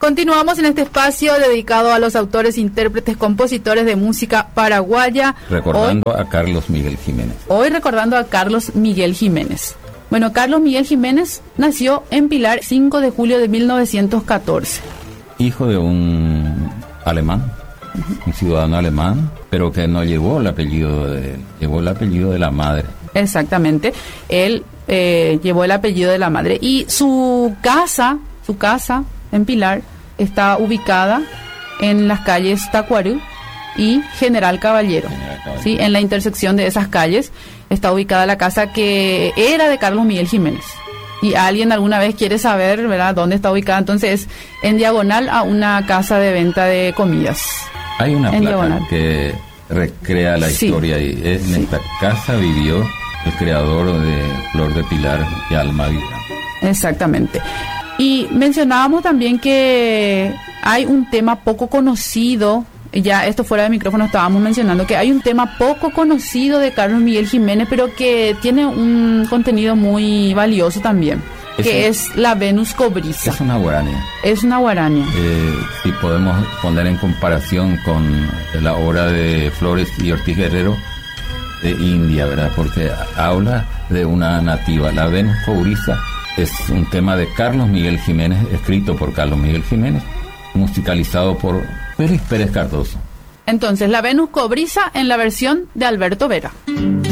continuamos en este espacio dedicado a los autores, intérpretes, compositores de música paraguaya. Recordando a Carlos Miguel Jiménez. Hoy recordando a Carlos Miguel Jiménez. Bueno, Carlos Miguel Jiménez nació en Pilar 5 de julio de 1914. Hijo de un alemán, un ciudadano alemán, pero que no llevó el apellido de él, llevó el apellido de la madre. Exactamente, él llevó el apellido de la madre. Y su casa en Pilar está ubicada en las calles Tacuarú y General Caballero. ¿Sí? En la intersección de esas calles está ubicada la casa que era de Carlos Miguel Jiménez. Y alguien alguna vez quiere saber, ¿verdad?, dónde está ubicada. Entonces, en diagonal a una casa de venta de comidas. Hay una en placa diagonal que recrea la historia y en esta casa vivió el creador de Flor de Pilar y Alma Viva. Exactamente. Y mencionábamos también que hay un tema poco conocido, ya esto fuera de micrófono estábamos mencionando, que hay un tema poco conocido de Carlos Miguel Jiménez, pero que tiene un contenido muy valioso también, es la Venus Cobriza. Es una guarania. Es una guarania. Si podemos poner en comparación con la obra de Flores y Ortiz Guerrero de India, ¿verdad? Porque habla de una nativa. La Venus Cobriza es un tema de Carlos Miguel Jiménez, escrito por Carlos Miguel Jiménez, musicalizado por Félix Pérez Cardoso. Entonces, la Venus Cobriza en la versión de Alberto Vera.